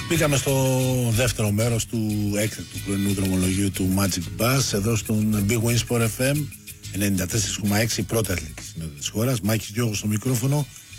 Μπήκαμε στο δεύτερο μέρος του έκτακτου πρωινού δρομολογίου του Magic Bus εδώ στον Big Win Sport FM 94,6, η πρώτη αθλητική συνόδου της χώρας. Μάκης Διώγος στο μικρόφωνο.